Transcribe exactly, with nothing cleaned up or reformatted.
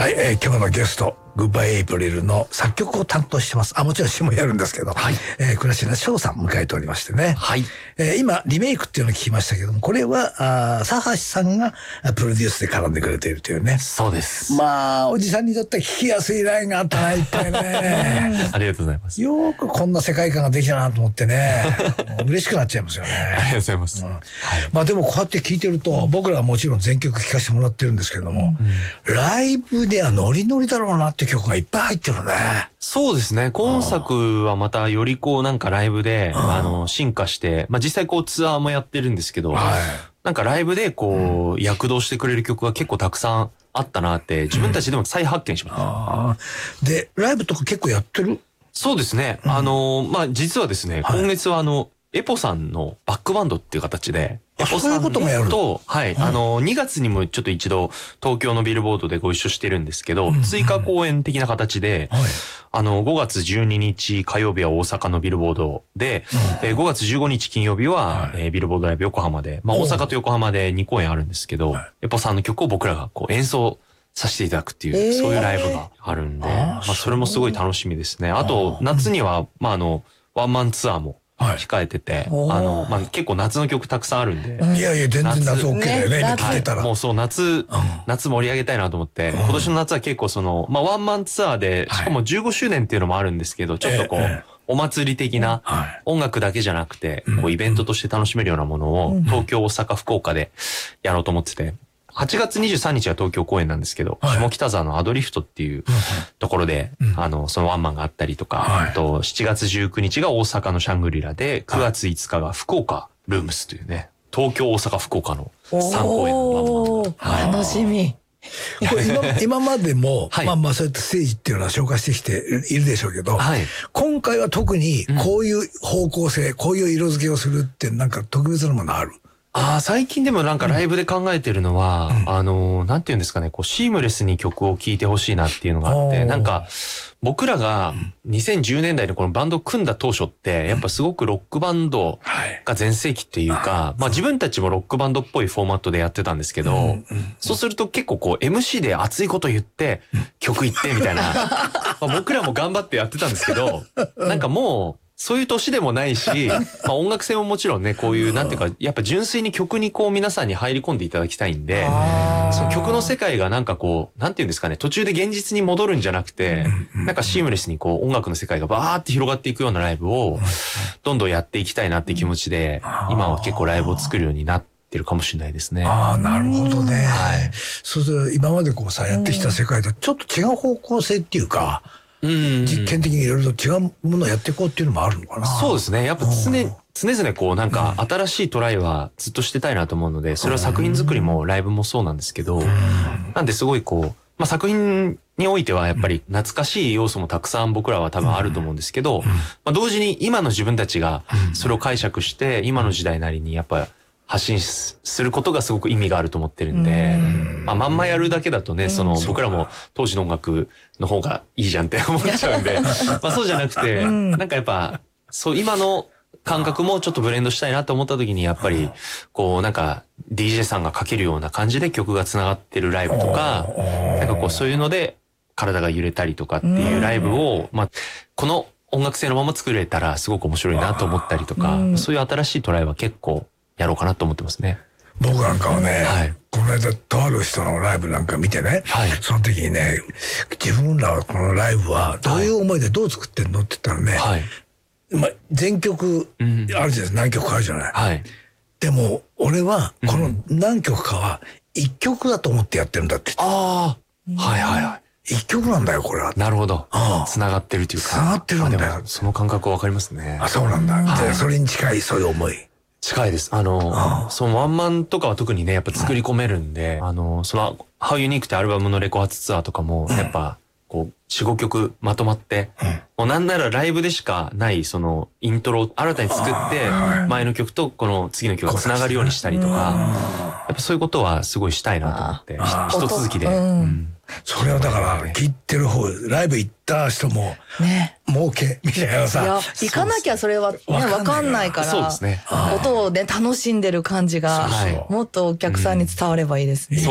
はい、えー、今日のゲストグッバイエイプリルの作曲を担当してます。あ、もちろん詩もやるんですけど、はい、えー、倉科翔さん迎えておりましてね。はい。えー、今リメイクっていうのを聞きましたけども、これはあ佐橋さんがプロデュースで絡んでくれているというね。 そうです。 まあおじさんにとっては聞きやすいラインがあったな、いっぱいね。 ありがとうございます。 よくこんな世界観ができたなと思ってね、嬉しくなっちゃいますよね。 ありがとうございます。うん、はい、 まあでもこうやって聞いてると、僕らはもちろん全曲聴かせてもらってるんですけれども、うん、ライブではノリノリだろうなって曲がいっぱい入ってるね。 そうですね。今作はまたよりこうなんかライブで、あの、進化して、まあ実際こうツアーもやってるんですけど、はい、なんかライブでこう、躍動してくれる曲が結構たくさんあったなって自分たちでも再発見しました。で、ライブとか結構やってる？ そうですね。うん、あの、まあ実はですね、はい、今月はあの、エポさんのバックバンドっていう形で、エポさんと、はい、あの、にがつにもちょっと一度東京のビルボードでご一緒してるんですけど、追加公演的な形で、あの、ごがつじゅうににち火曜日は大阪のビルボードで、ごがつじゅうごにち金曜日はビルボードライブ横浜で、まあ大阪と横浜でにこうえんあるんですけど、エポさんの曲を僕らがこう演奏させていただくっていう、そういうライブがあるんで、まあそれもすごい楽しみですね。あと、夏には、まああの、ワンマンツアーも、控えてて、はい、あの、まあ、結構夏の曲たくさんあるんで。 いやいや、全然夏 OK だよね、今聞いてたら。 もうそう、夏、うん、夏盛り上げたいなと思って、うん、今年の夏は結構その、まあ、ワンマンツアーで、しかもじゅうごしゅうねんっていうのもあるんですけど、ちょっとこう、ええ、お祭り的な、音楽だけじゃなくて、こう、イベントとして楽しめるようなものを、東京、大阪、福岡でやろうと思ってて、はちがつにじゅうさんにちは東京公演なんですけど、はい、下北沢のアドリフトっていうところで、うん、あの、そのワンマンがあったりとか、はい、あとしちがつじゅうくにちが大阪のシャングリラで、くがついつかが福岡ルームスというね、東京、大阪、福岡のさんこうえんのワンマン。 楽しみ。 これ 今, 今までも、はい、まあまあそういったステージっていうのは紹介してきているでしょうけど、はい、今回は特にこういう方向性、うん、こういう色付けをするってなんか特別なものある？ ああ、最近でもなんかライブで考えてるのは、うん、あの、なんていうんですかね、こう、シームレスに曲を聴いてほしいなっていうのがあって、なんか、僕らがにせんじゅうねんだいでこのバンドを組んだ当初って、やっぱすごくロックバンドが全盛期っていうか、まあ自分たちもロックバンドっぽいフォーマットでやってたんですけど、そうすると結構こう エムシー で熱いこと言って、曲言ってみたいな、まあ僕らも頑張ってやってたんですけど、なんかもう、そういう年でもないし、まあ音楽性ももちろんね、こういう、なんていうか、やっぱ純粋に曲にこう皆さんに入り込んでいただきたいんで、その曲の世界がなんかこう、なんていうんですかね、途中で現実に戻るんじゃなくて、なんかシームレスにこう音楽の世界がバーって広がっていくようなライブを、どんどんやっていきたいなって気持ちで、今は結構ライブを作るようになってるかもしれないですね。 ああ、なるほどね。はい。そうすると今までこうさ、やってきた世界とちょっと違う方向性っていうか、うん、実験的にいろいろと違うものをやっていこうっていうのもあるのかな。 そうですね。やっぱ常、常々こうなんか新しいトライはずっとしてたいなと思うので、それは作品作りもライブもそうなんですけど、なんですごいこう、まあ作品においてはやっぱり懐かしい要素もたくさん僕らは多分あると思うんですけど、まあ同時に今の自分たちがそれを解釈して今の時代なりにやっぱ発信することがすごく意味があると思ってるんで、まあまんまやるだけだとね、その僕らも当時の音楽の方がいいじゃんって思っちゃうんで、まあそうじゃなくて、なんかやっぱ、そう今の感覚もちょっとブレンドしたいなと思った時にやっぱり、こうなんか ディージェー さんがかけるような感じで曲が繋がってるライブとか、なんかこうそういうので体が揺れたりとかっていうライブを、まあこの音楽性のまま作れたらすごく面白いなと思ったりとか、そういう新しいトライは結構やろうかなと思ってますね。 僕なんかはね、はい、この間とある人のライブなんか見てね、はい、その時にね、自分らはこのライブはどういう思いでどう作ってんのって言ったらね、はい、まあ、全曲あるじゃないですか、うん、何曲かあるじゃない。はい、でも俺はこの何曲かは一曲だと思ってやってるんだって言って。ああ、はいはいはい。一曲なんだよこれは。 なるほど。繋がってるというか。 繋がってるんだよ。 その感覚わかりますね。 あ、そうなんだ。はい、それに近いそういう思い。 近いです。あの、ああそのワンマンとかは特にね、やっぱ作り込めるんで、うん、あの、その、How Unique ってアルバムのレコ発ツアーとかも、やっぱ、こう、よん、ごきょくまとまって、うん、もうなんならライブでしかない、その、イントロを新たに作って、前の曲とこの次の曲が繋がるようにしたりとか、やっぱそういうことはすごいしたいなと思って、一続きで。うん、 それはだから、聞いてる方、ライブ行った人も、ね、儲け、みたいなさ。いや、 行かなきゃそれはね、わかんないから、そうですね。音をね、楽しんでる感じが、もっとお客さんに伝わればいいですね。